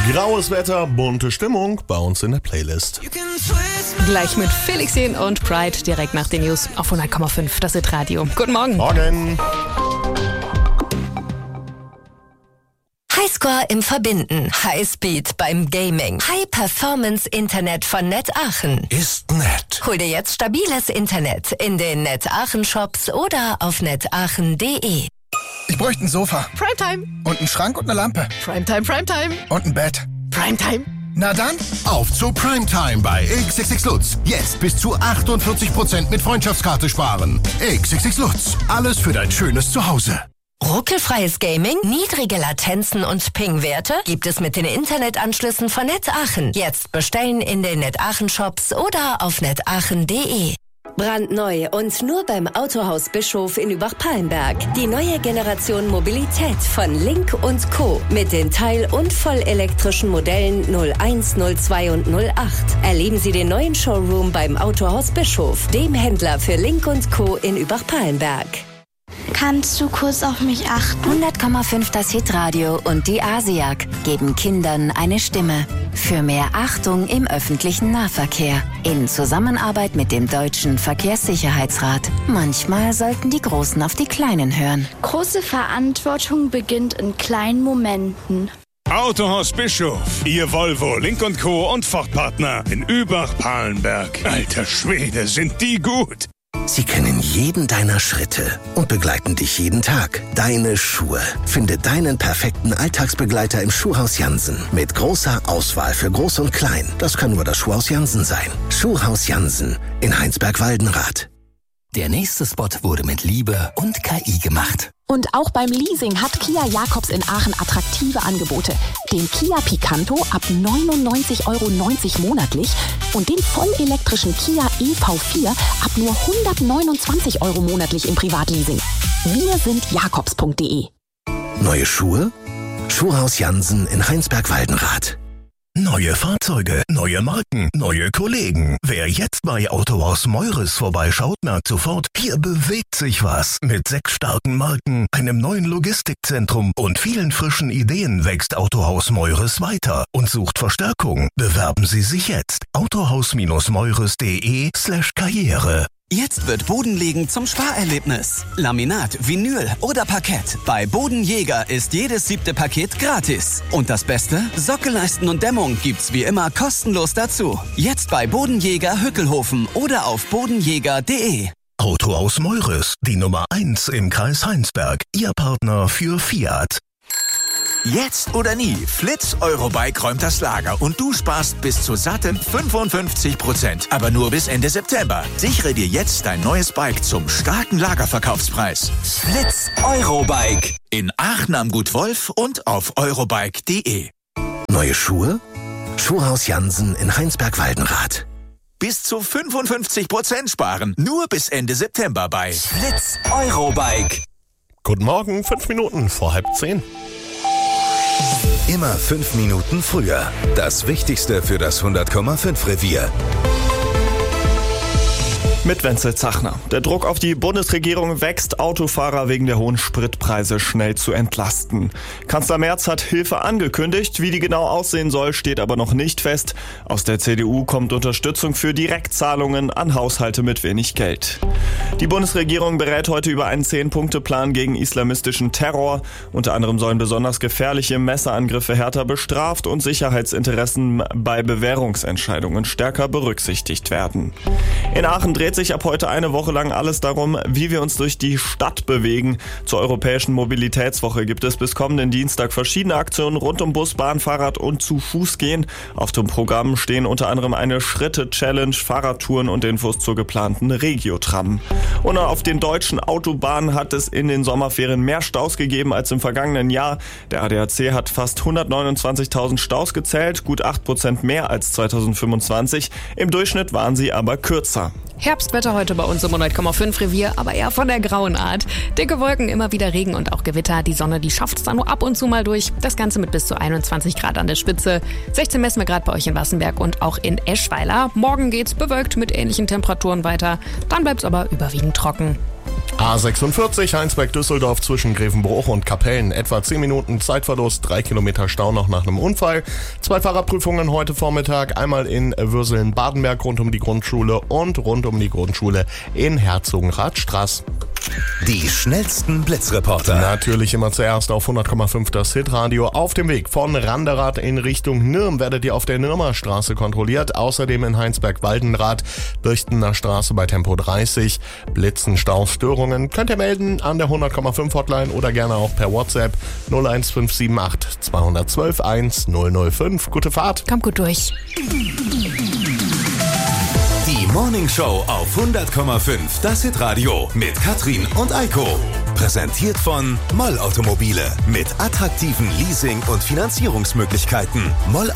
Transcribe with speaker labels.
Speaker 1: Graues Wetter, bunte Stimmung bei uns in der Playlist.
Speaker 2: Gleich mit Felix Jähn und Pride direkt nach den News auf 100,5, das ist Radio. Guten Morgen.
Speaker 1: Morgen.
Speaker 3: Highscore im Verbinden, Highspeed beim Gaming, High-Performance-Internet von Net Aachen.
Speaker 4: Ist nett.
Speaker 3: Hol dir jetzt stabiles Internet in den Net Aachen Shops oder auf netaachen.de.
Speaker 4: Ich bräuchte ein Sofa.
Speaker 2: Primetime.
Speaker 4: Und einen Schrank und eine Lampe.
Speaker 2: Primetime, Primetime.
Speaker 4: Und ein Bett.
Speaker 2: Primetime.
Speaker 4: Na dann,
Speaker 5: auf zu Primetime bei XXX Lutz. Jetzt bis zu 48% mit Freundschaftskarte sparen. XXX Lutz. Alles für dein schönes Zuhause.
Speaker 3: Ruckelfreies Gaming, niedrige Latenzen und Ping-Werte gibt es mit den Internetanschlüssen von Net Aachen. Jetzt bestellen in den Net Aachen Shops oder auf netaachen.de. Brandneu und nur beim Autohaus Bischof in Übach-Palenberg. Die neue Generation Mobilität von Link & Co. mit den teil- und vollelektrischen Modellen 01, 02 und 08. Erleben Sie den neuen Showroom beim Autohaus Bischof, dem Händler für Link & Co. in Übach-Palenberg.
Speaker 6: Kannst du kurz auf mich achten?
Speaker 3: 100,5 das Hitradio und die ASIAG geben Kindern eine Stimme. Für mehr Achtung im öffentlichen Nahverkehr. In Zusammenarbeit mit dem Deutschen Verkehrssicherheitsrat. Manchmal sollten die Großen auf die Kleinen hören.
Speaker 6: Große Verantwortung beginnt in kleinen Momenten.
Speaker 7: Autohaus Bischof, Ihr Volvo, Link & Co. und Ford-Partner in Übach-Palenberg. Alter Schwede, sind die gut!
Speaker 8: Sie kennen jeden deiner Schritte und begleiten dich jeden Tag. Deine Schuhe. Finde deinen perfekten Alltagsbegleiter im Schuhhaus Jansen. Mit großer Auswahl für Groß und Klein. Das kann nur das Schuhhaus Jansen sein. Schuhhaus Jansen in Heinsberg-Waldenrath.
Speaker 9: Der nächste Spot wurde mit Liebe und KI gemacht.
Speaker 10: Und auch beim Leasing hat Kia Jacobs in Aachen attraktive Angebote. Den Kia Picanto ab 99,90 € monatlich und den vollelektrischen Kia EV4 ab nur 129 € monatlich im Privatleasing. Wir sind jakobs.de.
Speaker 8: Neue Schuhe? Schuhhaus Jansen in Heinsberg-Waldenrath.
Speaker 5: Neue Fahrzeuge, neue Marken, neue Kollegen. Wer jetzt bei Autohaus Meures vorbeischaut, merkt sofort, hier bewegt sich was. Mit 6 starken Marken, einem neuen Logistikzentrum und vielen frischen Ideen wächst Autohaus Meures weiter und sucht Verstärkung. Bewerben Sie sich jetzt. autohaus-meures.de/Karriere.
Speaker 9: Jetzt wird Bodenlegen zum Sparerlebnis. Laminat, Vinyl oder Parkett. Bei Bodenjäger ist jedes 7. Paket gratis. Und das Beste? Sockelleisten und Dämmung gibt's wie immer kostenlos dazu. Jetzt bei Bodenjäger Hückelhofen oder auf bodenjäger.de.
Speaker 5: Autohaus Meures, die Nummer 1 im Kreis Heinsberg. Ihr Partner für Fiat.
Speaker 11: Jetzt oder nie, Flitz Eurobike räumt das Lager und du sparst bis zu satten 55%. Aber nur bis Ende September. Sichere dir jetzt dein neues Bike zum starken Lagerverkaufspreis. Flitz Eurobike. In Aachen am Gut Wolf und auf eurobike.de.
Speaker 8: Neue Schuhe? Schuhhaus Jansen in Heinsberg-Waldenrath.
Speaker 11: Bis zu 55% sparen. Nur bis Ende September bei Flitz Eurobike.
Speaker 1: Guten Morgen, 5 Minuten vor 9:30.
Speaker 12: Immer 5 Minuten früher. Das Wichtigste für das 100,5 Revier.
Speaker 13: Mit Wenzel Zachner. Der Druck auf die Bundesregierung wächst, Autofahrer wegen der hohen Spritpreise schnell zu entlasten. Kanzler Merz hat Hilfe angekündigt. Wie die genau aussehen soll, steht aber noch nicht fest. Aus der CDU kommt Unterstützung für Direktzahlungen an Haushalte mit wenig Geld. Die Bundesregierung berät heute über einen 10-Punkte-Plan gegen islamistischen Terror. Unter anderem sollen besonders gefährliche Messerangriffe härter bestraft und Sicherheitsinteressen bei Bewährungsentscheidungen stärker berücksichtigt werden. In Aachen dreht sich ab heute eine Woche lang alles darum, wie wir uns durch die Stadt bewegen. Zur Europäischen Mobilitätswoche gibt es bis kommenden Dienstag verschiedene Aktionen rund um Bus, Bahn, Fahrrad und zu Fuß gehen. Auf dem Programm stehen unter anderem eine Schritte-Challenge, Fahrradtouren und Infos zur geplanten Regiotram. Und auf den deutschen Autobahnen hat es in den Sommerferien mehr Staus gegeben als im vergangenen Jahr. Der ADAC hat fast 129.000 Staus gezählt, gut 8% mehr als 2025. Im Durchschnitt waren sie aber kürzer.
Speaker 2: Herbstwetter heute bei uns im 100,5 Revier, aber eher von der grauen Art. Dicke Wolken, immer wieder Regen und auch Gewitter. Die Sonne, die schafft es dann nur ab und zu mal durch. Das Ganze mit bis zu 21 Grad an der Spitze. 16 messen wir gerade bei euch in Wassenberg und auch in Eschweiler. Morgen geht's bewölkt mit ähnlichen Temperaturen weiter. Dann bleibt's aber überwiegend trocken.
Speaker 1: A46 Heinsberg-Düsseldorf zwischen Grevenbruch und Kapellen. Etwa 10 Minuten Zeitverlust, 3 Kilometer Stau noch nach einem Unfall. 2 Fahrerprüfungen heute Vormittag. Einmal in Würseln-Badenberg rund um die Grundschule und rund um die Grundschule in Herzogenrath-Straß.
Speaker 12: Die schnellsten Blitzreporter.
Speaker 1: Natürlich immer zuerst auf 100,5 das Hitradio. Auf dem Weg von Randerath in Richtung Nürm werdet ihr auf der Nürmer Straße kontrolliert. Außerdem in Heinsberg-Waldenrath, Birchtenner Straße bei Tempo 30. Blitzen, Staus, Störungen könnt ihr melden an der 100,5 Hotline oder gerne auch per WhatsApp 01578 212 1005. Gute Fahrt.
Speaker 2: Kommt gut durch.
Speaker 12: Die Morning Show auf 100,5 das Hitradio mit Katrin und Eiko. Präsentiert von Moll Automobile mit attraktiven Leasing- und Finanzierungsmöglichkeiten. Moll